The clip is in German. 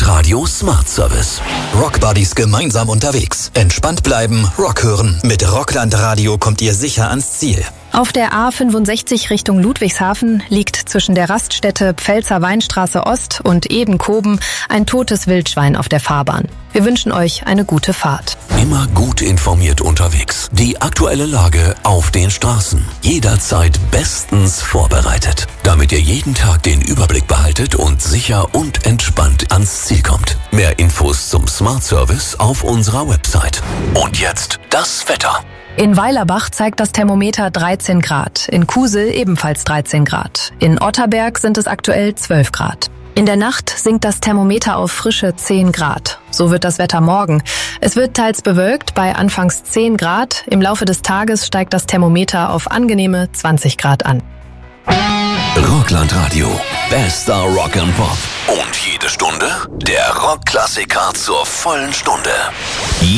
Rockland Radio Smart Service. Rockbuddies gemeinsam unterwegs. Entspannt bleiben, Rock hören. Mit Rockland Radio kommt ihr sicher ans Ziel. Auf der A65 Richtung Ludwigshafen liegt zwischen der Raststätte Pfälzer Weinstraße Ost und Edenkoben ein totes Wildschwein auf der Fahrbahn. Wir wünschen euch eine gute Fahrt. Immer gut informiert unterwegs. Die aktuelle Lage auf den Straßen. Jederzeit bestens vorbereitet. Damit ihr jeden Tag den Überblick behaltet und sicher und entspannt ans Ziel kommt. Mehr Infos zum Smart Service auf unserer Website. Und jetzt das Wetter. In Weilerbach zeigt das Thermometer 13 Grad, in Kusel ebenfalls 13 Grad. In Otterberg sind es aktuell 12 Grad. In der Nacht sinkt das Thermometer auf frische 10 Grad. So wird das Wetter morgen. Es wird teils bewölkt bei anfangs 10 Grad. Im Laufe des Tages steigt das Thermometer auf angenehme 20 Grad an. Rockland Radio. Bester Rock and Pop. Und jede Stunde der Rockklassiker zur vollen Stunde.